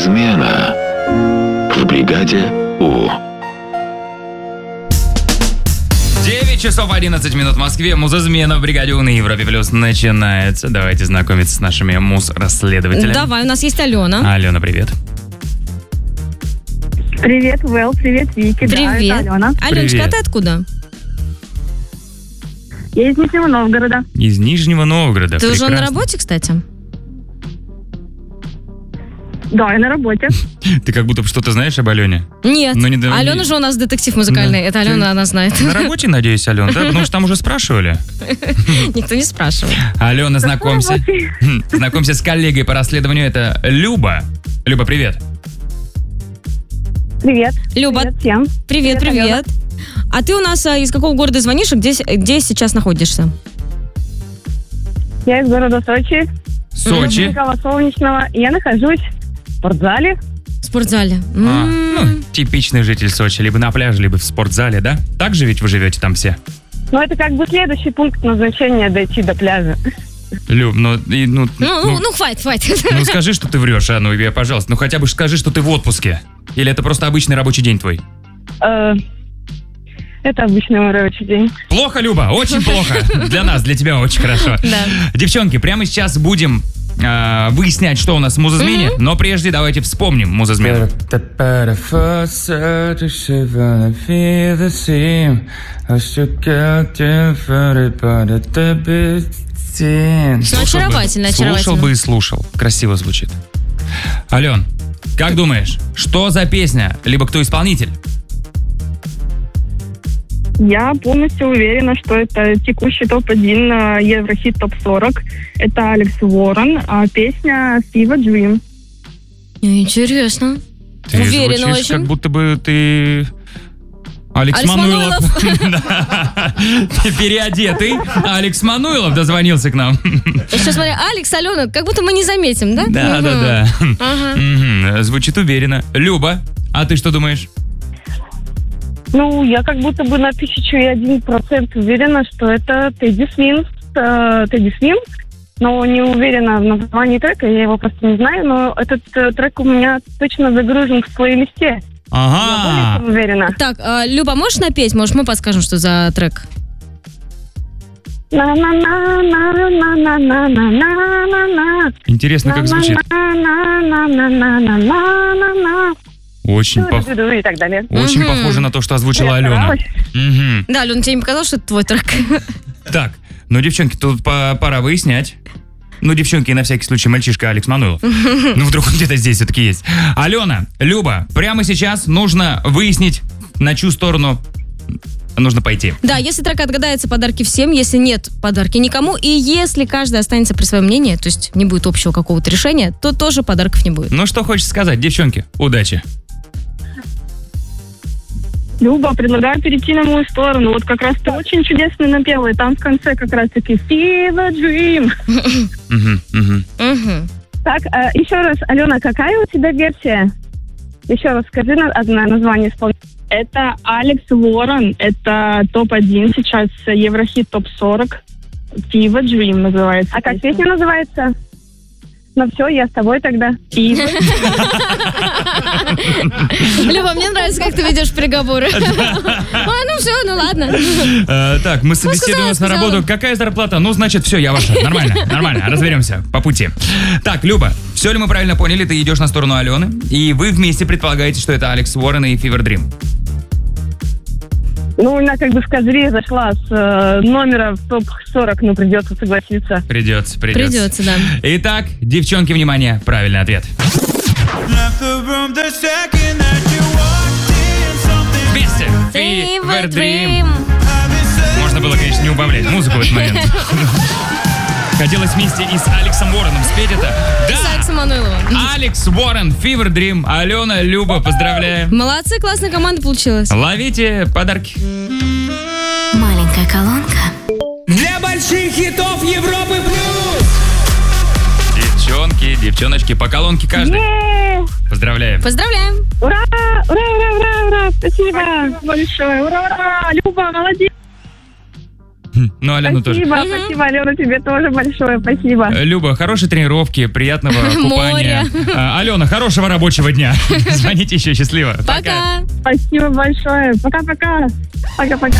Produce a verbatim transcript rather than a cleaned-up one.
Музызмена в бригаде У. девять часов одиннадцать минут в Москве. Музызмена в бригаде У на Европе Плюс начинается. Давайте знакомиться с нашими муз-расследователями. Давай, у нас есть Алена. Алена, привет. Привет, Вэл, привет, Вики. Привет. Да, это Алена. Аленочка, Привет. а ты откуда? Я из Нижнего Новгорода. Из Нижнего Новгорода. Ты уже Прекрасно. на работе, кстати? Да, я на работе. Ты как будто бы что-то знаешь об Алене? Нет. Ну, не- Алена не- же у нас детектив музыкальный. Да. Это Алена, Ты- она знает. На работе, надеюсь, Алена, да? Потому что там уже спрашивали. Никто не спрашивал. Алена, знакомься. Знакомься с коллегой по расследованию. Это Люба. Люба, привет. Привет. Люба, Привет всем. привет, Привет, привет. А ты у нас а, из какого города звонишь и где, с- где сейчас находишься? Я из города Сочи. Сочи. Николая Солнечного. Я нахожусь в спортзале. В спортзале. А, М. ну, типичный житель Сочи. Либо на пляже, либо в спортзале, да? Так же ведь вы живете там все? Но это как бы следующий пункт назначения дойти до пляжа. Люб, ну, и, ну, Ну, ну, ну, хватит, хватит. ну, скажи, что ты врешь, а, ну, я, пожалуйста. Ну, хотя бы скажи, что ты в отпуске. Или это просто обычный рабочий день твой? Э, Это обычный мой рабочий день. Плохо, Люба, очень плохо. Для нас, для тебя очень хорошо. Да. Девчонки, прямо сейчас будем а, выяснять, что у нас в музызмене, но прежде давайте вспомним музызмену. Ну, очаровательно, Слушал очаровательно. бы и слушал. Красиво звучит. Ален, как думаешь, что за песня, либо кто исполнитель? Я полностью уверена, что это текущий топ один э, Еврохит топ сорок. Это Алекс Уоррен, а песня Fever Dream. Интересно. Ты Уверена звучишь, очень. как будто бы ты... Алекс, Алекс Мануилов. Да. Ты переодетый. Алекс Мануилов дозвонился к нам. Я сейчас смотрю, Алекс, Алена, как будто мы не заметим, да? Да, Мгм. да, да. Ага. Мгм. Звучит уверенно. Люба, а ты что думаешь? Ну, я как будто бы на тысячу и один процент уверена, что это Тедди Свинс. э, Тедди Свинс. Но не уверена в названии трека, я его просто не знаю. Но этот э, трек у меня точно загружен в плейлисте. Я более Ага. чем уверена. Так, а, Люба, можешь напеть? Может, мы подскажем, что за трек? На-на-на-на-на-на-на-на-на-на. Интересно, как звучит. На-на-на-на-на-на-на-на-на. Очень, пох- И так далее. очень Мгм. похоже на то, что озвучила Я Алена. старалась. Мгм. Да, Алена, тебе не показалось, что это твой трек? Так, ну, девчонки, тут по- пора выяснять. Ну, девчонки, и на всякий случай мальчишка Алекс Мануилов. Ну, вдруг он где-то здесь все-таки есть. Алена, Люба, прямо сейчас нужно выяснить, на чью сторону нужно пойти. Да, если трек отгадается, подарки всем, если нет, подарки никому. И если каждый останется при своем мнении, то есть не будет общего какого-то решения, то тоже подарков не будет. Ну, что хочешь сказать, девчонки, удачи. Люба, предлагаю перейти на мою сторону. Вот как раз ты очень чудесно напела. И там в конце как раз-таки Fever Dream. Мгм, мгм. Мгм. Так, э, еще раз, Алена, какая у тебя версия? Еще раз скажи на, одно название исполнителя. Это Алекс Уоррен. Это топ один сейчас Еврохит топ сорок. Fever Dream называется. А как песня называется? Ну все, я с тобой тогда. Fever. Люба, мне нравится, как ты ведешь переговоры. А, ну все, ну ладно. Э, Так, мы собеседуем вас на сказала, работу. сказала. Какая зарплата? Ну, значит, все, я ваша. Нормально, нормально. Разберемся по пути. Так, Люба, все ли мы правильно поняли? Ты идешь на сторону Алены, и вы вместе предполагаете, что это Алекс Уоррен и Fever Dream. Ну, она как бы в козыре зашла с э, номера в топ сорок, но придется согласиться. Придется, придется. Придется, да. Итак, девчонки, внимание, правильный ответ. Вместе. Fever Dream. Можно было, конечно, не убавлять музыку в этот момент. Хотелось вместе и с Алексом Уорреном спеть это. С Да! Алексом Мануиловым. Алекс Уоррен, Fever Dream. Алена, Люба, поздравляем. Молодцы, классная команда получилась. Ловите подарки. Маленькая колонка. Для больших хитов Европы плюс! Девчонки, девчоночки, по колонке каждый. Е-е-е! Поздравляем. Поздравляем. Ура! Ура, ура, ура, ура! Спасибо большое! Ура, ура! Люба, молодец! Ну, Алену тоже. Спасибо, спасибо, Алена, тебе тоже большое спасибо. Э, Люба, хорошей тренировки, приятного купания. Море. А, Алена, хорошего рабочего дня. Звоните еще, счастливо. Пока. Спасибо большое. Пока-пока. Пока-пока.